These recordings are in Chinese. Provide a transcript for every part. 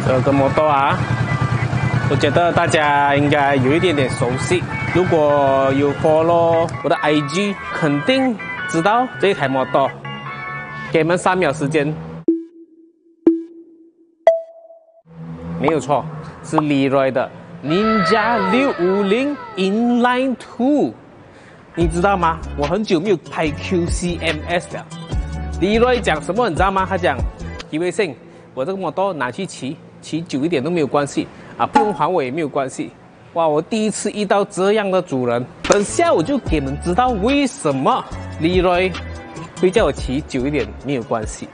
这个摩托啊，我觉得大家应该有一点点熟悉。如果有 follow 我的 IG， 肯定知道这一台摩托。给你们3秒时间，没有错，是 Leroy 的 Ninja 650 Inline 2。你知道吗？我很久没有拍 QCMS 了。Leroy 讲什么你知道吗？他讲，Kiwi Sing，我这个摩托拿去骑久一点都没有关系啊，不用还我也没有关系。哇，我第一次遇到这样的主人。等下我就给你们知道为什么 Leroy 会叫我骑久一点没有关系。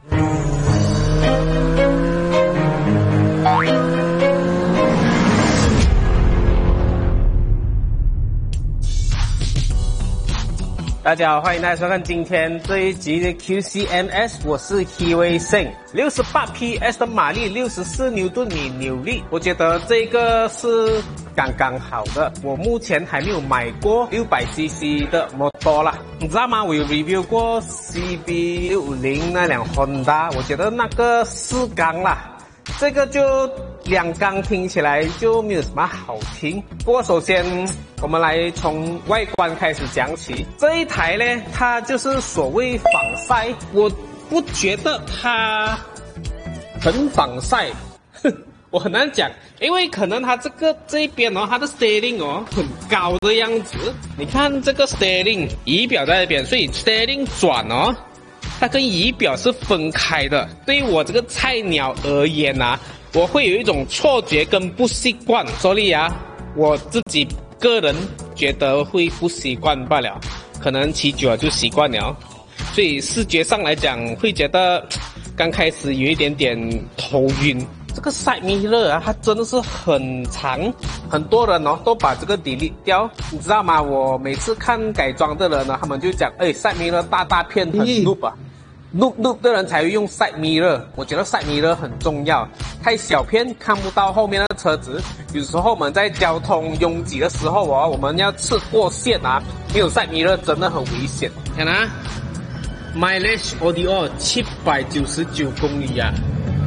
大家好，欢迎大家收看今天这一集的 QCMS， 我是 Kiwi Sing。68 PS 的马力，64牛顿米扭力，我觉得这个是刚刚好的。我目前还没有买过600cc 的摩托啦，你知道吗？我有 review 过 CB650 那辆 Honda， 我觉得那个4缸啦。这个就2缸听起来就没有什么好听。不过首先我们来从外观开始讲起。这一台呢，它就是所谓防晒，我不觉得它很防晒，我很难讲，因为可能它这一边哦，它的 steering 哦很高的样子。你看这个 steering 仪表在那边，所以 steering 转哦。它跟仪表是分开的。对于我这个菜鸟而言啊，我会有一种错觉跟不习惯，所以啊，我自己个人觉得会不习惯罢了，可能骑久了就习惯了。所以视觉上来讲，会觉得刚开始有一点点头晕。这个 side mirror 啊，它真的是很长，很多人哦都把这个 delete 掉，你知道吗？我每次看改装的人呢，他们就讲，side mirror 大片很 noob 啊。noob 的人才会用 side mirror， 我觉得 side mirror 很重要。太小片看不到后面的车子，有时候我们在交通拥挤的时候哦，我们要刺过线啊，没有 side mirror 真的很危险。看啊 ，mileage audio 799公里啊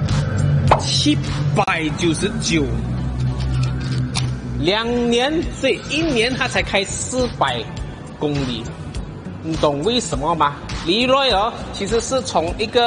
，799，2年，所以1年它才开400公里。你懂为什么吗？Leroy 哦，其实是从一个